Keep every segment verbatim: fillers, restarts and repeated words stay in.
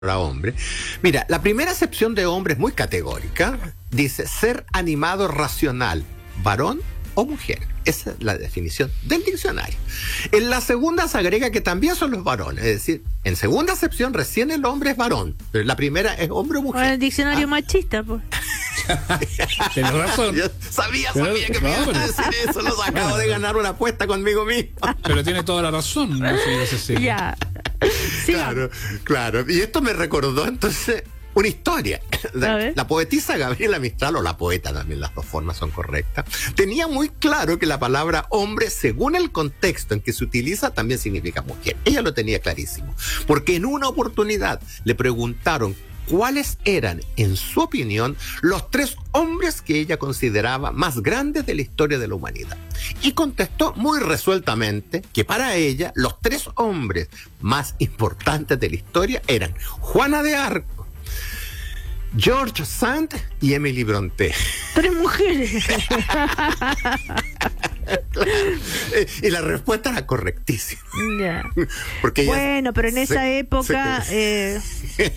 hombre. Mira, la primera acepción de hombre es muy categórica. Dice ser animado racional, varón o mujer. Esa es la definición del diccionario. En la segunda se agrega que también son los varones. Es decir, en segunda acepción recién el hombre es varón, pero la primera es hombre o mujer. O el diccionario ah. machista, pues. Tienes razón. Yo sabía, Pero, sabía que no, me ibas pero- a decir eso. Los acabo de ganar una apuesta conmigo mismo. Pero tiene toda la razón, ¿no? Sí, sí, sí. Ya. Sí, Claro, claro. Y esto me recordó entonces una historia. A La, ver. la poetisa Gabriela Mistral, o la poeta también, las dos formas son correctas, tenía muy claro que la palabra hombre, según el contexto en que se utiliza, también significa mujer. Ella lo tenía clarísimo. Porque en una oportunidad le preguntaron cuáles eran, en su opinión, los tres hombres que ella consideraba más grandes de la historia de la humanidad. Y contestó muy resueltamente que para ella los tres hombres más importantes de la historia eran Juana de Arco, George Sand y Emily Brontë. tres mujeres. Eh, y la respuesta era correctísima. Ya. Porque ella Bueno, pero en se- esa época se- eh,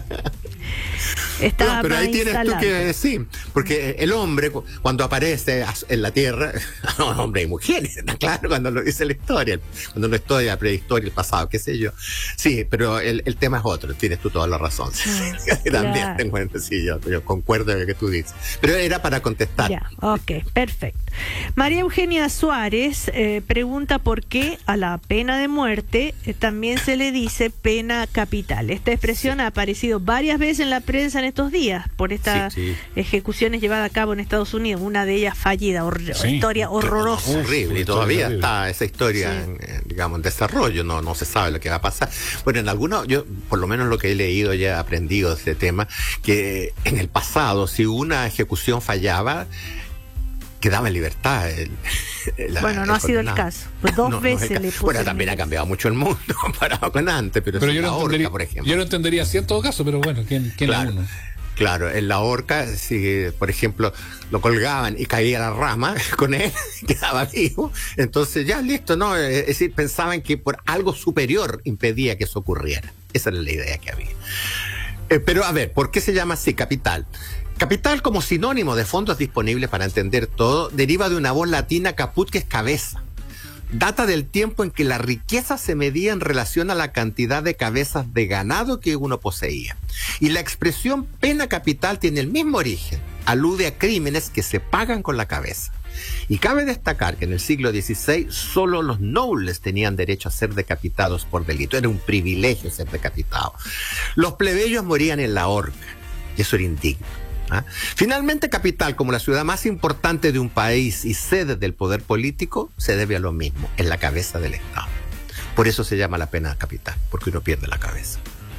estaba No, pero más ahí tienes tú instalado. que sí, porque el hombre cu- cuando aparece as- en la tierra, no, hombre y mujeres, está claro cuando lo dice la historia, cuando no historia, la prehistoria, el pasado, qué sé yo. Sí, pero el, el tema es otro, tienes tú toda la razón. También claro. tengo, sí, yo, yo concuerdo en lo que tú dices. Pero era para contestar. Ya, ok, perfecto. María Eugenia Suárez eh, pregunta por qué a la pena de muerte eh, también se le dice pena capital. Esta expresión ha aparecido varias veces en la prensa en estos días por estas Sí, sí. ejecuciones llevadas a cabo en Estados Unidos, una de ellas fallida, hor- Sí. historia horrorosa. Horrible, y Uf, todavía horrible. está esa historia, Sí. en, eh, digamos, en desarrollo, no, no se sabe lo que va a pasar. Bueno, en algunos, yo por lo menos lo que he leído y he aprendido de este tema, que en el pasado, si una ejecución fallaba, quedaba en libertad. el- la- Bueno, no ha sido el condenado. caso. Pues dos No, no es veces el ca- le puso Bueno, el también ha nivel. cambiado mucho el mundo comparado con antes, pero, Pero sí, yo la lo, horca, entendería, por ejemplo. yo lo entendería así en todo caso, pero bueno, ¿quién, quién Claro. es uno? Claro, en la horca, si por ejemplo lo colgaban y caía la rama con él, quedaba vivo, entonces ya listo, ¿no? Es decir, pensaban que por algo superior impedía que eso ocurriera. Esa era la idea que había. Eh, pero a ver, ¿por qué se llama así capital? Capital, como sinónimo de fondos disponibles para entender todo, deriva de una voz latina caput, que es cabeza. Data del tiempo en que la riqueza se medía en relación a la cantidad de cabezas de ganado que uno poseía. Y la expresión pena capital tiene el mismo origen, alude a crímenes que se pagan con la cabeza. Y cabe destacar que en el siglo dieciséis solo los nobles tenían derecho a ser decapitados por delito, era un privilegio ser decapitado. Los plebeyos morían en la horca, y eso era indigno. ¿Ah? Finalmente, capital, como la ciudad más importante de un país y sede del poder político, se debe a lo mismo, en la cabeza del Estado. Por eso se llama la pena capital, porque uno pierde la cabeza.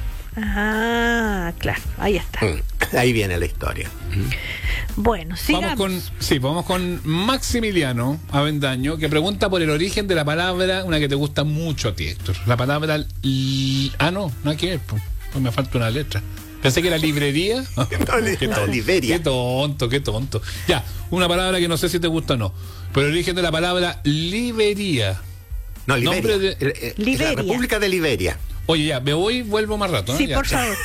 Ah, claro, ahí está. Mm, Ahí viene la historia. Bueno, sigamos. Vamos con, sí, vamos con Maximiliano Avendaño, que pregunta por el origen de la palabra, una que te gusta mucho a ti, Héctor. La palabra... li- ah, no, no hay que ver, pues, pues me falta una letra. Pensé que era librería. Qué tonto, Oliveria. Qué tonto, qué tonto. Ya, una palabra que no sé si te gusta o no. Pero el origen de la palabra libería. No, Liberia. Nombre de- El- el- Liberia. La República de Liberia. Oye, ya, me voy y vuelvo más rato. ¿no? Sí, Ya. por favor.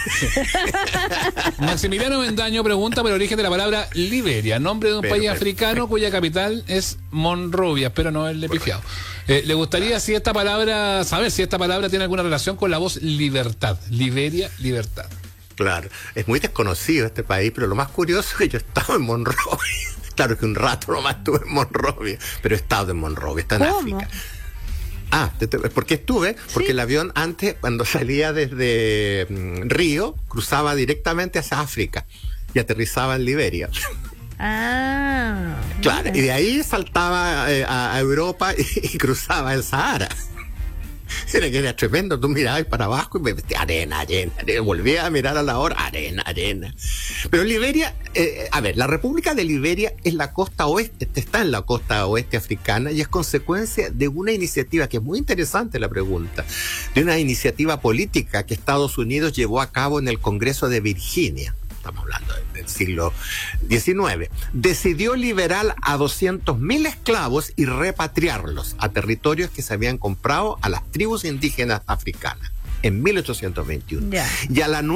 Maximiliano Avendaño pregunta por el origen de la palabra Liberia, nombre de un Pero, país pero, africano cuya capital es Monrovia. Espero no haberle pifiado. Eh, le gustaría si esta palabra, saber si esta palabra tiene alguna relación con la voz libertad. Liberia, libertad. Claro, es muy desconocido este país, pero lo más curioso es que yo he estado en Monrovia. Claro que un rato nomás estuve en Monrovia, pero he estado en Monrovia, está en ¿Cómo? África. Ah, te- te- ¿por qué estuve? Porque Sí. el avión antes, cuando salía desde mm, Río, cruzaba directamente hacia África y aterrizaba en Liberia. Ah, Claro, mira. y de ahí saltaba eh, a, a Europa y, y cruzaba el Sahara. Era que era tremendo, tú mirabas para abajo y me metía arena, arena, arena. Volvía a mirar a la hora, arena, arena. Pero Liberia, eh, a ver, la República de Liberia es la costa oeste, está en la costa oeste africana y es consecuencia de una iniciativa, que es muy interesante la pregunta, de una iniciativa política que Estados Unidos llevó a cabo en el Congreso de Virginia. Estamos hablando del siglo diecinueve, decidió liberar a doscientos mil esclavos y repatriarlos a territorios que se habían comprado a las tribus indígenas africanas. en mil ochocientos veintiuno. Ya. Y a la